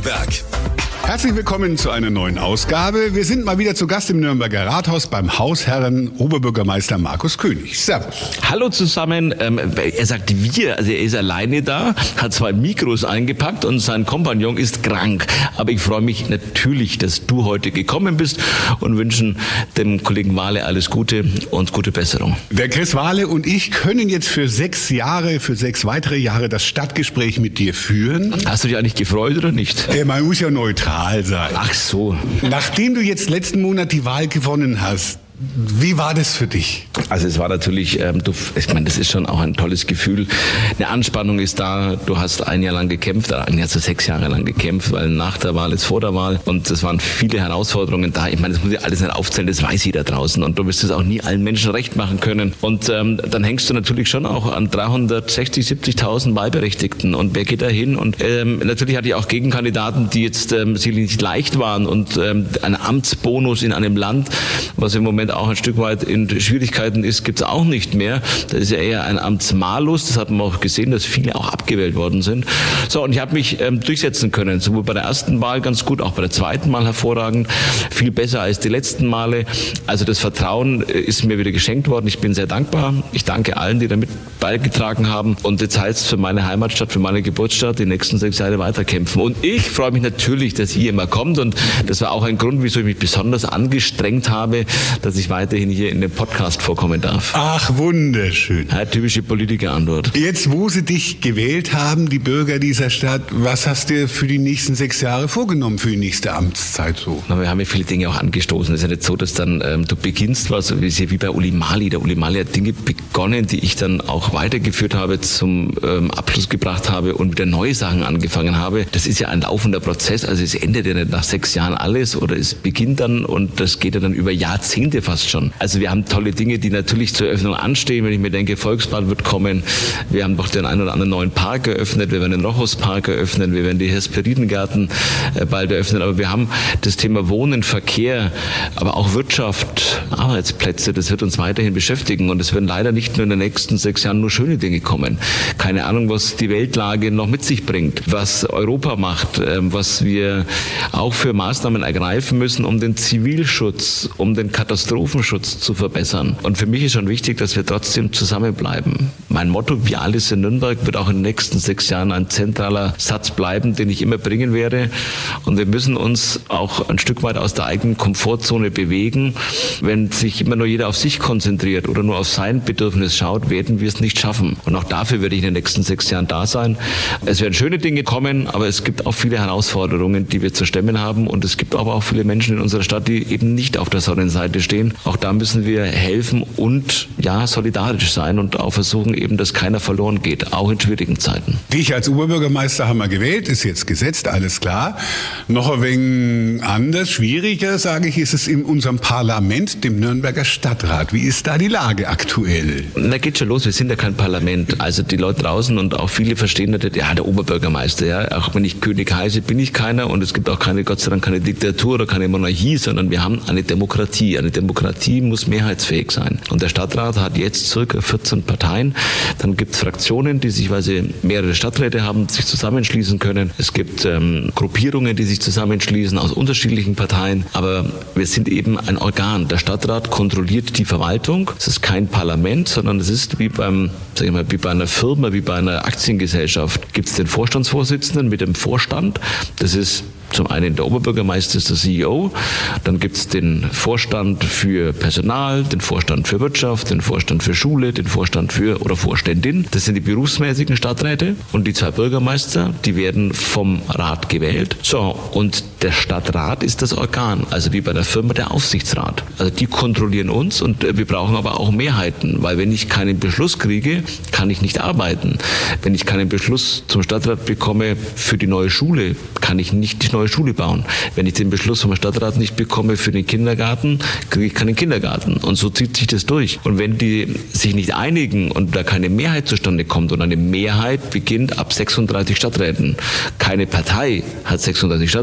Berg. Herzlich willkommen zu einer neuen Ausgabe. Wir sind mal wieder zu Gast im Nürnberger Rathaus beim Hausherren Oberbürgermeister Markus König. Servus. Hallo zusammen. Er sagt wir, also er ist alleine da, hat 2 Mikros eingepackt und sein Kompagnon ist krank. Aber ich freue mich natürlich, dass du heute gekommen bist und wünschen dem Kollegen Wahle alles Gute und gute Besserung. Der Chris Wahle und ich können jetzt für 6 weitere Jahre das Stadtgespräch mit dir führen. Hast du dich eigentlich gefreut oder nicht? Man muss ja neutral sein. Ach so. Nachdem du jetzt letzten Monat die Wahl gewonnen hast, wie war das für dich? Also es war natürlich, ich meine, das ist schon auch ein tolles Gefühl. Eine Anspannung ist da. Du hast ein Jahr lang gekämpft, 6 Jahre lang gekämpft, weil nach der Wahl ist vor der Wahl. Und es waren viele Herausforderungen da. Ich meine, das muss ich alles nicht aufzählen, das weiß jeder draußen. Und du wirst es auch nie allen Menschen recht machen können. Und dann hängst du natürlich schon auch an 360.000, 70.000 Wahlberechtigten. Und wer geht da hin? Und natürlich hatte ich auch Gegenkandidaten, die jetzt sicherlich nicht leicht waren. Und ein Amtsbonus in einem Land, was im Moment auch ein Stück weit in Schwierigkeiten ist, gibt es auch nicht mehr. Das ist ja eher ein Amtsmalus. Das hat man auch gesehen, dass viele auch abgewählt worden sind. So, und ich habe mich durchsetzen können. Sowohl bei der ersten Wahl ganz gut, auch bei der zweiten Wahl hervorragend. Viel besser als die letzten Male. Also das Vertrauen ist mir wieder geschenkt worden. Ich bin sehr dankbar. Ich danke allen, die damit beigetragen haben. Und jetzt heißt es für meine Heimatstadt, für meine Geburtsstadt, die nächsten 6 Jahre weiterkämpfen. Und ich freue mich natürlich, dass ihr immer kommt. Und das war auch ein Grund, wieso ich mich besonders angestrengt habe, dass ich weiterhin hier in dem Podcast vorkommen darf. Ach, wunderschön. Ja, typische Politikerantwort. Jetzt, wo sie dich gewählt haben, die Bürger dieser Stadt, was hast du dir für die nächsten 6 Jahre vorgenommen, für die nächste Amtszeit so? Na, wir haben ja viele Dinge auch angestoßen. Es ist ja nicht so, dass dann du beginnst was, wie bei Uli Mali. Der Uli Mali hat Dinge begonnen, die ich dann auch weitergeführt habe, zum Abschluss gebracht habe und wieder neue Sachen angefangen habe. Das ist ja ein laufender Prozess. Also es endet ja nicht nach 6 Jahren alles oder es beginnt dann und das geht ja dann über Jahrzehnte fast schon. Also wir haben tolle Dinge, die natürlich zur Eröffnung anstehen. Wenn ich mir denke, Volksbad wird kommen. Wir haben doch den einen oder anderen neuen Park eröffnet. Wir werden den Rochhauspark eröffnen. Wir werden die Hesperidengärten bald eröffnen. Aber wir haben das Thema Wohnen, Verkehr, aber auch Wirtschaft, Arbeitsplätze. Das wird uns weiterhin beschäftigen. Und es werden leider nicht nur in den nächsten 6 Jahren nur schöne Dinge kommen. Keine Ahnung, was die Weltlage noch mit sich bringt, was Europa macht, was wir auch für Maßnahmen ergreifen müssen, um den Zivilschutz, um den Katastrophenschutz zu verbessern. Und für mich ist schon wichtig, dass wir trotzdem zusammenbleiben. Mein Motto, wir alles in Nürnberg, wird auch in den nächsten 6 Jahren ein zentraler Satz bleiben, den ich immer bringen werde. Und wir müssen uns auch ein Stück weit aus der eigenen Komfortzone bewegen. Wenn sich immer nur jeder auf sich konzentriert oder nur auf sein Bedürfnis schaut, werden wir es nicht schaffen. Und auch dafür werde ich in den nächsten 6 Jahren da sein. Es werden schöne Dinge kommen, aber es gibt auch viele Herausforderungen, die wir zu stemmen haben. Und es gibt aber auch viele Menschen in unserer Stadt, die eben nicht auf der Sonnenseite stehen. Auch da müssen wir helfen und solidarisch sein und auch versuchen eben, dass keiner verloren geht, auch in schwierigen Zeiten. Dich als Oberbürgermeister haben wir gewählt, ist jetzt gesetzt, alles klar. Noch ein wenig anders, schwieriger, sage ich, ist es in unserem Parlament, dem Nürnberger Stadtrat. Wie ist da die Lage aktuell? Na, geht schon los, wir sind ja kein Parlament. Also die Leute draußen und auch viele verstehen, der Oberbürgermeister, ja, auch wenn ich König heiße, bin ich keiner und es gibt auch Gott sei Dank keine Diktatur oder keine Monarchie, sondern wir haben eine Demokratie. Eine Demokratie muss mehrheitsfähig sein. Und der Stadtrat hat jetzt circa 14 Parteien. Dann gibt es Fraktionen, die sich, weil sie mehrere Stadträte haben, sich zusammenschließen können. Es gibt Gruppierungen, die sich zusammenschließen aus unterschiedlichen Parteien. Aber wir sind eben ein Organ. Der Stadtrat kontrolliert die Verwaltung. Es ist kein Parlament, sondern es ist wie bei einer Firma, wie bei einer Aktiengesellschaft. Gibt es den Vorstandsvorsitzenden mit dem Vorstand. Das ist zum einen der Oberbürgermeister ist der CEO, dann gibt es den Vorstand für Personal, den Vorstand für Wirtschaft, den Vorstand für Schule, den Vorstand oder Vorständin. Das sind die berufsmäßigen Stadträte und die 2 Bürgermeister, die werden vom Rat gewählt. So, und der Stadtrat ist das Organ, also wie bei der Firma der Aufsichtsrat. Also die kontrollieren uns und wir brauchen aber auch Mehrheiten, weil wenn ich keinen Beschluss kriege, kann ich nicht arbeiten. Wenn ich keinen Beschluss zum Stadtrat bekomme für die neue Schule, kann ich nicht die neue Schule bauen. Wenn ich den Beschluss vom Stadtrat nicht bekomme für den Kindergarten, kriege ich keinen Kindergarten. Und so zieht sich das durch. Und wenn die sich nicht einigen und da keine Mehrheit zustande kommt und eine Mehrheit beginnt ab 36 Stadträten. Keine Partei hat 36 Stadträte.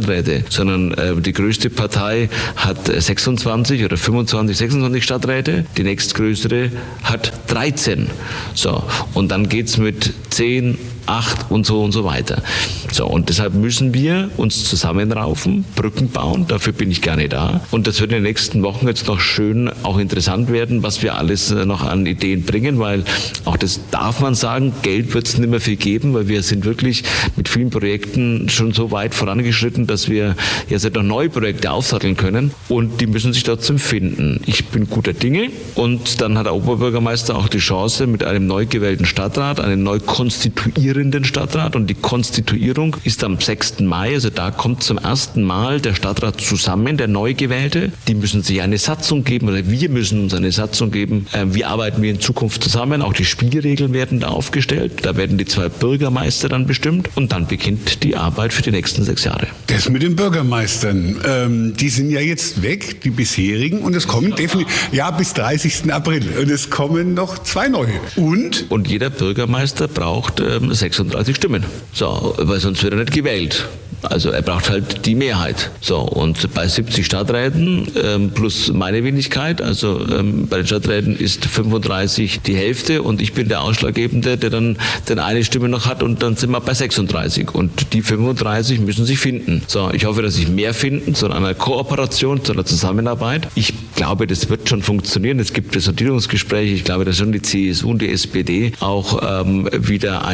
sondern die größte Partei hat 26 oder 25, 26 Stadträte, die nächstgrößere hat 13. So, und dann geht's mit 10, 8 und so weiter. So, und deshalb müssen wir uns zusammenraufen, Brücken bauen, dafür bin ich gerne da. Und das wird in den nächsten Wochen jetzt noch schön auch interessant werden, was wir alles noch an Ideen bringen, weil auch das darf man sagen, Geld wird es nicht mehr viel geben, weil wir sind wirklich mit vielen Projekten schon so weit vorangeschritten, dass wir jetzt noch neue Projekte aufsatteln können und die müssen sich trotzdem finden. Ich bin guter Dinge und dann hat der Oberbürgermeister auch die Chance mit einem neu gewählten Stadtrat, einen neu konstituierenden Stadtrat, und die Konstituierung ist am 6. Mai, also da kommt zum ersten Mal der Stadtrat zusammen, der neu gewählte. Die müssen sich eine Satzung geben oder wir müssen uns eine Satzung geben. Wie arbeiten wir in Zukunft zusammen? Auch die Spielregeln werden da aufgestellt. Da werden die 2 Bürgermeister dann bestimmt und dann beginnt die Arbeit für die nächsten 6 Jahre. Das mit den Bürgermeistern, die sind ja jetzt weg, die bisherigen, und es kommen definitiv, ja, bis 30. April. Und es kommen noch 2 neue. Und jeder Bürgermeister braucht 36 Stimmen. So, weil sonst wird er nicht gewählt. Also er braucht halt die Mehrheit. So, und bei 70 Stadträten plus meine Wenigkeit, also bei den Stadträten ist 35 die Hälfte und ich bin der Ausschlaggebende, der dann eine Stimme noch hat, und dann sind wir bei 36. Und die 35 müssen sich finden. So, ich hoffe, dass sich mehr finden zu einer Kooperation, zu einer Zusammenarbeit. Ich glaube, das wird schon funktionieren. Es gibt Sondierungsgespräche. Ich glaube, dass schon die CSU und die SPD auch wieder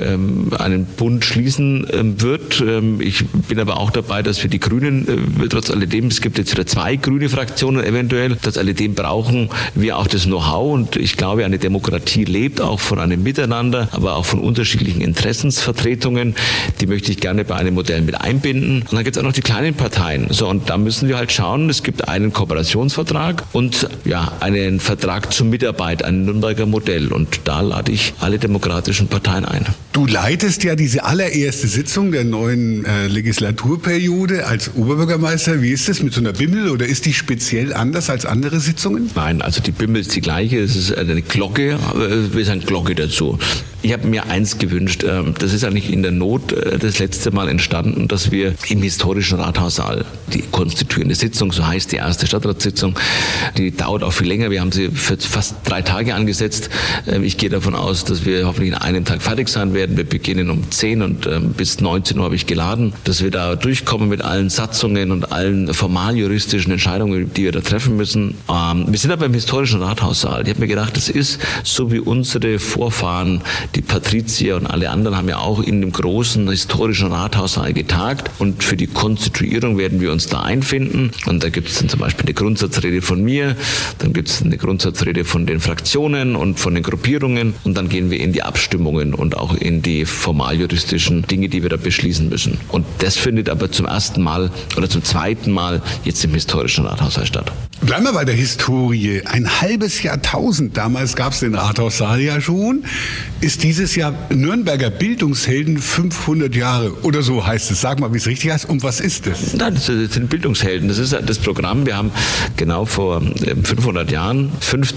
einen Bund schließen wird. Ich bin aber auch dabei, dass wir die Grünen, trotz alledem, es gibt jetzt wieder 2 grüne Fraktionen eventuell, trotz alledem brauchen wir auch das Know-how, und ich glaube, eine Demokratie lebt auch von einem Miteinander, aber auch von unterschiedlichen Interessensvertretungen. Die möchte ich gerne bei einem Modell mit einbinden. Und dann gibt es auch noch die kleinen Parteien. So, und da müssen wir halt schauen, es gibt einen Kooperationsvertrag und ja, einen Vertrag zur Mitarbeit, ein Nürnberger Modell, und da lade ich alle demokratischen Parteien ein. Du leitest ja diese allererste Sitzung der neuen Legislaturperiode als Oberbürgermeister. Wie ist das mit so einer Bimmel, oder ist die speziell anders als andere Sitzungen? Nein, also die Bimmel ist die gleiche. Es ist eine Glocke, wir sagen Glocke dazu. Ich habe mir eins gewünscht, das ist eigentlich in der Not das letzte Mal entstanden, dass wir im historischen Rathaussaal die konstituierende Sitzung, so heißt die erste Stadtratssitzung, die dauert auch viel länger. Wir haben sie für fast 3 Tage angesetzt. Ich gehe davon aus, dass wir hoffentlich in einem Tag fertig sein werden. Wir beginnen um 10 und bis 19 Uhr habe ich geladen, dass wir da durchkommen mit allen Satzungen und allen formaljuristischen Entscheidungen, die wir da treffen müssen. Wir sind aber im historischen Rathaussaal. Ich habe mir gedacht, das ist so wie unsere Vorfahren, die Patrizier und alle anderen haben ja auch in dem großen historischen Rathaussaal getagt, und für die Konstituierung werden wir uns da einfinden. Und da gibt es dann zum Beispiel eine Grundsatzrede von mir, dann gibt es eine Grundsatzrede von den Fraktionen und von den Gruppierungen, und dann gehen wir in die Abstimmungen und auch in die formaljuristischen Dinge, die wir da beschließen müssen. Und das findet aber zum ersten Mal oder zum zweiten Mal jetzt im historischen Rathaussaal statt. Bleiben wir bei der Historie. Ein halbes Jahrtausend, damals gab es den Rathaussaal ja schon, ist dieses Jahr Nürnberger Bildungshelden 500 Jahre oder so heißt es. Sag mal, wie es richtig heißt. Und was ist das? Nein, das sind Bildungshelden. Das ist das Programm. Wir haben genau vor 500 Jahren,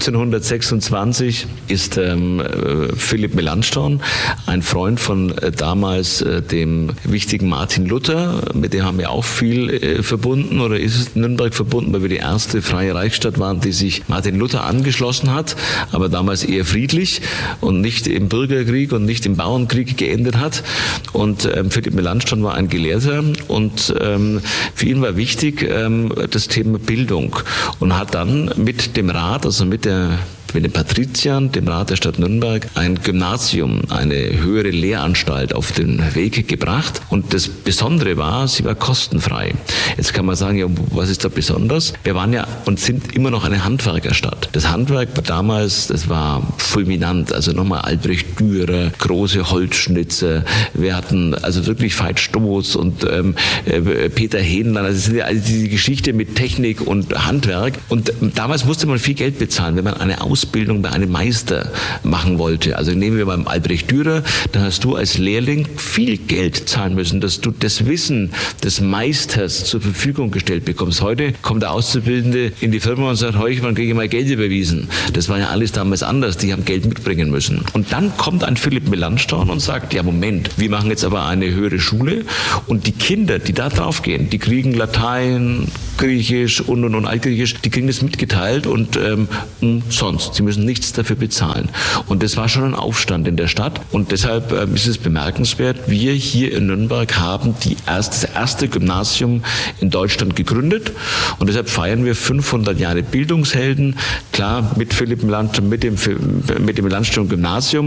1526, ist Philipp Melanchthon, ein Freund von damals dem wichtigen Martin Luther, mit dem haben wir auch viel verbunden, oder ist es Nürnberg verbunden, weil wir die erste freie Reichsstadt waren, die sich Martin Luther angeschlossen hat, aber damals eher friedlich und nicht im Bürgerkrieg und nicht im Bauernkrieg geendet hat. Und Philipp Melanchthon war ein Gelehrter, und für ihn war wichtig das Thema Bildung, und hat dann mit dem Rat, also mit den Patriziern, dem Rat der Stadt Nürnberg, ein Gymnasium, eine höhere Lehranstalt auf den Weg gebracht. Und das Besondere war, sie war kostenfrei. Jetzt kann man sagen, ja, was ist da besonders? Wir waren ja und sind immer noch eine Handwerkerstadt. Das Handwerk war damals, das war fulminant. Also nochmal Albrecht Dürer, große Holzschnitzer. Wir hatten also wirklich Veit Stoß und Peter Hähnlein. Also es sind ja also diese Geschichte mit Technik und Handwerk. Und damals musste man viel Geld bezahlen, wenn man eine Ausbildung Ausbildung bei einem Meister machen wollte. Also nehmen wir beim Albrecht Dürer, da hast du als Lehrling viel Geld zahlen müssen, dass du das Wissen des Meisters zur Verfügung gestellt bekommst. Heute kommt der Auszubildende in die Firma und sagt, heute, wann kriege ich mal Geld überwiesen? Das war ja alles damals anders, die haben Geld mitbringen müssen. Und dann kommt ein Philipp Melanchthon und sagt, ja Moment, wir machen jetzt aber eine höhere Schule und die Kinder, die da drauf gehen, die kriegen Latein, Griechisch und Altgriechisch, die kriegen das mitgeteilt und umsonst. Sie müssen nichts dafür bezahlen. Und das war schon ein Aufstand in der Stadt und deshalb ist es bemerkenswert, wir hier in Nürnberg haben das erste Gymnasium in Deutschland gegründet und deshalb feiern wir 500 Jahre Bildungshelden, klar mit Philipp Melanchthon, mit dem Melanchthon Gymnasium.